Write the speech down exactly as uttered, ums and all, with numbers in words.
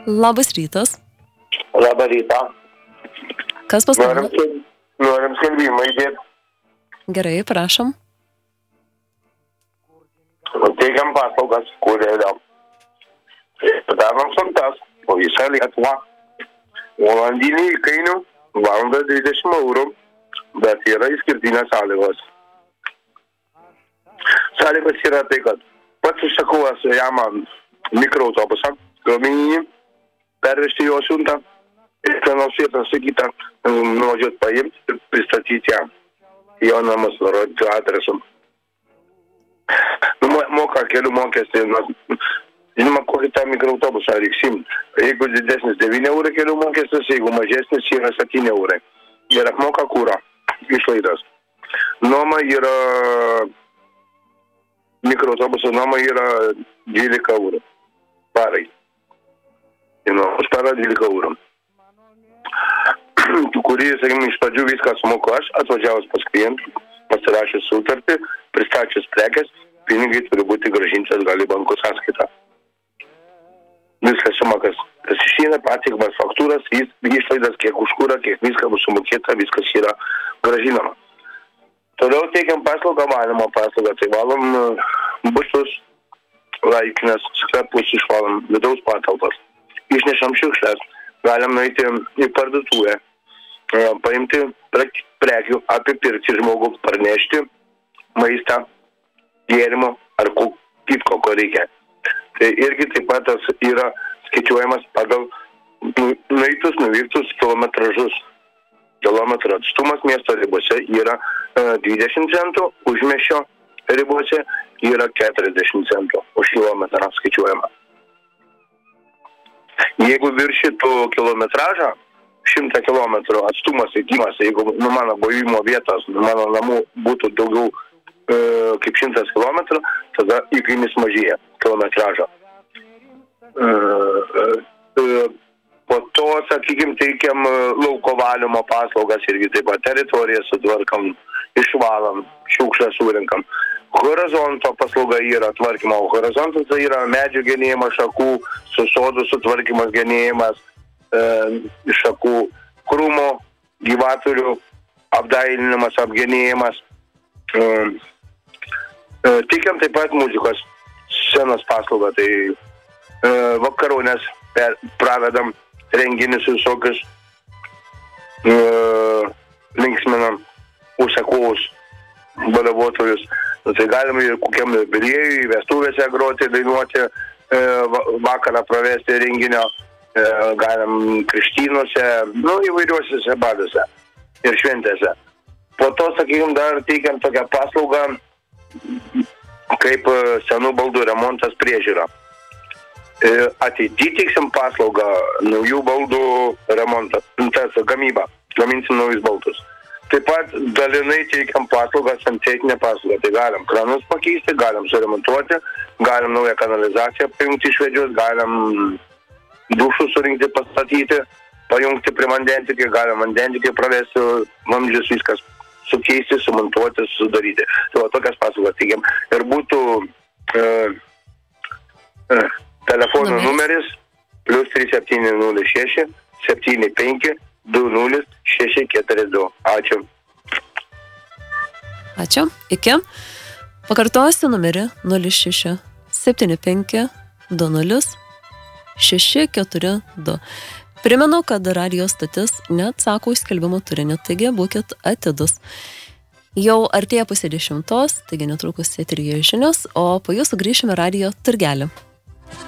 Labas rytas. Labą rytą. Kas paskambino? Norim, norim skelbimą įdėti. Gerai, prašom. Teikiam paslaugas, kurie yra. Darom siuntas po visą Lietuvą. Valandinį įkainių valandą dvidešimt eurų, bet yra išskirtinės sąlygos. Sąlygos yra tai, kad pats užsakovas jam mikroautobusą, krovininį, pervežti jo siuntą ir vienos vietos sakytą nuvažiuoti paimti ir pristatyti jam. Jo namus nurodyti adresu. Moka kelių mokestį, žinoma, kokį tą mikroautobusą reiks imti. Jeigu didesnis devyni eurai kelių mokestis, jeigu mažesnis yra septyni eurai. Ir apmoka kūro išlaidas. Nuoma yra, mikroautobuso nuoma yra dvylika eurų parai. Už parą dvylika eurų. Kurį, sakykime, iš pradžių viską sumoku aš, atvažiavus pas klientų, pasirašius sutartį, pristačius prekes, pinigai turi būti grąžinti atgal į banko sąskaitą. Viskas sumokas. Tas išeina patikimas faktūras, išlaidas, kiek už kurą, kiek viską bus sumokėta, viskas yra grąžinama. Toliau teikiam paslaugą, valymo paslaugą, tai valom busus, laikinas, sklepus išvalom, vidaus patalpas. Išnešam šiukšles, galim nueiti į parduotuvę, paimti prekių, apipirkti žmogų, parnešti maistą, gėrimo ar kitko, ko reikia. Tai irgi taip pat yra skaičiuojamas pagal nueitus, nuvyktus kilometražus. Kilometro atstumas miesto ribose yra dvidešimt centų, užmiesčio ribose yra keturiasdešimt centų už kilometrą skaičiuojama. Jeigu viršytų kilometražą, šimtą kilometrų atstumas įkimas, jeigu nu, mano buvimo vietos, nu, mano namų būtų daugiau e, kaip šimtas kilometrų, tada įkainis mažėja kilometražą. E, e, po to, sakykime, teikiam lauko valymo paslaugas irgi taip pat teritoriją sutvarkam, išvalam, šiukšlę surinkam. Horizonto paslauga yra tvarkymo. Horizontas tai yra medžių genėjimas, šakų, su sodų sutvarkymas, genėjimas, e, šakų, krūmo, gyvaturių, apdailinimas, apgenėjimas. E, e, Tikiam taip pat muzikos scenos paslaugą. Tai e, vakaronės per, pravedam renginius visokius, e, linksminam užsakovus, baliavotojus. Nu, tai galima ir kokiam jubiliejui, vestuvėse groti, dainuoti, e, vakarą pravesti renginio, e, galim krikštynuose, nu, įvairiuosiuose baduose ir šventėse. Po to, sakykime, dar teikiam tokią paslaugą, kaip senų baldų remontas priežiūra. E, ateity teiksim paslaugą naujų baldų remontą, tas gamybą, gaminsim naujus baldus. Taip pat dalinai teikiam paslaugą sanitetinę paslaugą. Tai galim kranus pakeisti, galim suremontuoti, galim naują kanalizaciją pajungti iš vedžius, galim dušų surinkti, pastatyti, pajungti prie vandentikį, galim vandentikį pravesti, vamzdžius viskas sukeisti, sumontuoti, sudaryti. Tai va, tokias paslaugas teikiam. Ir būtų e, e, telefono numeris plius trys septyni nulis šeši septyni penki du nulis šeši keturi du. Ačiū. Ačiū. Iki. Pakartosiu numerį nulis šeši septyni penki du nulis šeši keturi du. Primenu, kad radijo stotis neatsako į skelbimo turinį, taigi būkit atidus. Jau artėja pusė dešimtos, taigi netrukus eteryje žinios, o po jų sugrįšime radijo turgelį.